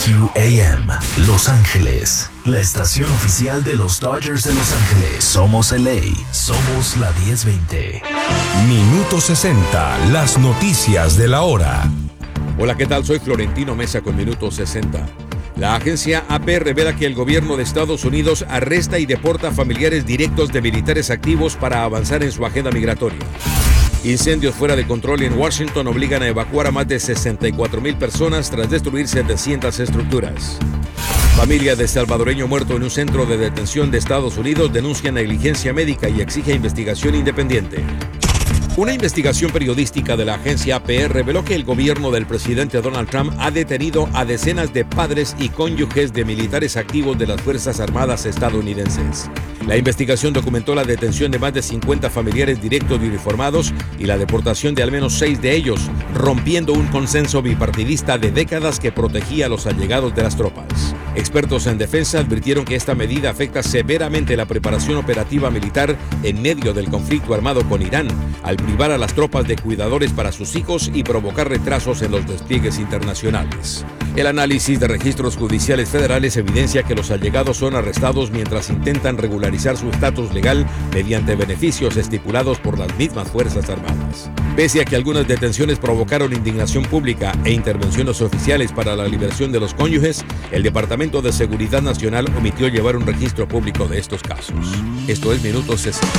KTNQ AM, Los Ángeles, la estación oficial de los Dodgers de Los Ángeles. Somos LA, somos la 1020. Minuto 60, las noticias de la hora. Hola, ¿qué tal? Soy Florentino Mesa con Minuto 60. La agencia AP revela que el gobierno de Estados Unidos arresta y deporta familiares directos de militares activos para avanzar en su agenda migratoria. Incendios fuera de control en Washington obligan a evacuar a más de 64,000 personas tras destruir 700 estructuras. Familia de salvadoreño muerto en un centro de detención de Estados Unidos denuncia negligencia médica y exige investigación independiente. Una investigación periodística de la agencia AP reveló que el gobierno del presidente Donald Trump ha detenido a decenas de padres y cónyuges de militares activos de las Fuerzas Armadas estadounidenses. La investigación documentó la detención de más de 50 familiares directos y uniformados y la deportación de al menos 6 de ellos, rompiendo un consenso bipartidista de décadas que protegía a los allegados de las tropas. Expertos en defensa advirtieron que esta medida afecta severamente la preparación operativa militar en medio del conflicto armado con Irán, al privar a las tropas de cuidadores para sus hijos y provocar retrasos en los despliegues internacionales. El análisis de registros judiciales federales evidencia que los allegados son arrestados mientras intentan regularizar su estatus legal mediante beneficios estipulados por las mismas Fuerzas Armadas. Pese a que algunas detenciones provocaron indignación pública e intervenciones oficiales para la liberación de los cónyuges, el Departamento de Seguridad Nacional omitió llevar un registro público de estos casos. Esto es Minuto 60.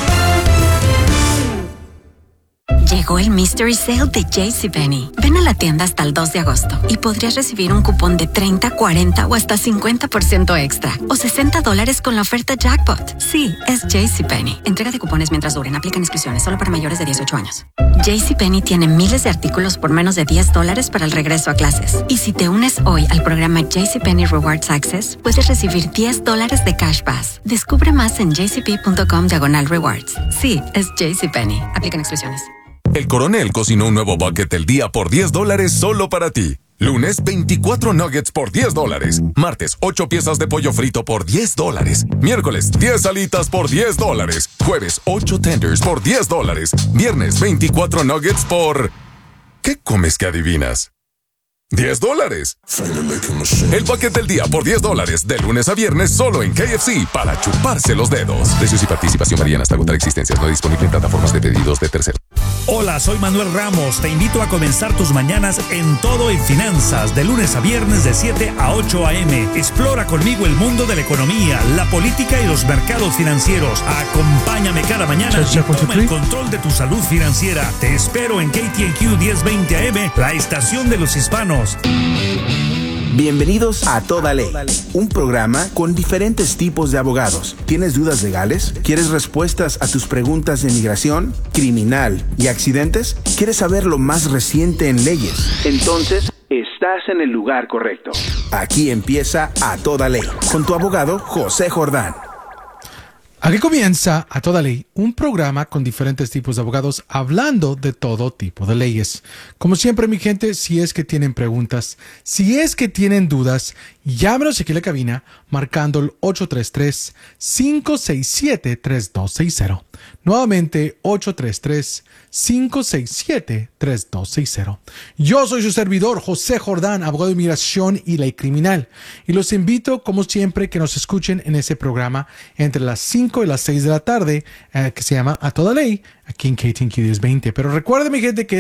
Llegó el Mystery Sale de JCPenney. Ven a la tienda hasta el 2 de agosto y podrías recibir un cupón de 30, 40 o hasta 50% extra. O $60 con la oferta Jackpot. Sí, es JCPenney. Entrega de cupones mientras duren. Aplican exclusiones solo para mayores de 18 años. JCPenney tiene miles de artículos por menos de $10 para el regreso a clases. Y si te unes hoy al programa JCPenney Rewards Access, puedes recibir $10 de Cash Pass. Descubre más en jcp.com/rewards. Sí, es JCPenney. Aplican exclusiones. El Coronel cocinó un nuevo bucket del día por $10 solo para ti. Lunes, 24 nuggets por $10. Martes, 8 piezas de pollo frito por $10. Miércoles, 10 alitas por $10. Jueves, 8 tenders por $10. Viernes, 24 nuggets por... ¿Qué comes que adivinas? $10. El bucket del día por $10, de lunes a viernes solo en KFC para chuparse los dedos. Precios y participación varían hasta agotar existencias. No disponible en plataformas de pedidos de terceros. Hola, soy Manuel Ramos. Te invito a comenzar tus mañanas en Todo en Finanzas, de lunes a viernes de 7 a 8 a.m. Explora conmigo el mundo de la economía, la política y los mercados financieros. Acompáñame cada mañana y toma el control de tu salud financiera. Te espero en KTNQ 1020 AM, la estación de los hispanos. Bienvenidos a Toda Ley, un programa con diferentes tipos de abogados. ¿Tienes dudas legales? ¿Quieres respuestas a tus preguntas de migración, criminal y accidentes? ¿Quieres saber lo más reciente en leyes? Entonces, estás en el lugar correcto. Aquí empieza A Toda Ley, con tu abogado José Jordán. Aquí comienza A Toda Ley, un programa con diferentes tipos de abogados hablando de todo tipo de leyes. Como siempre, mi gente, si es que tienen preguntas, si es que tienen dudas, llámenos aquí a la cabina marcando el 833-567-3260. Nuevamente, 833-567-3260. Yo soy su servidor, José Jordán, abogado de inmigración y ley criminal. Y los invito, como siempre, que nos escuchen en ese programa entre las 5 y las 6 de la tarde, que se llama A Toda Ley, aquí en KTNQ 1020. Pero recuerden, mi gente, que